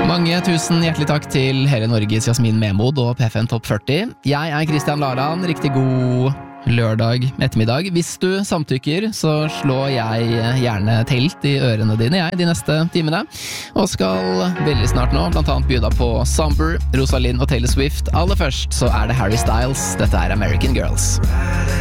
Mange tusen hjertelig takk til hele Norges Jasmin Memod og PFN Topp 40. Jeg Kristian Laran, riktig god lørdag ettermiddag. Hvis du samtykker, så slår jeg gjerne telt i ørene dine de neste timene, og skal veldig snart nå blant annet by deg på Somber, Rosalind og Taylor Swift. Aller først så det Harry Styles. Dette American Girls.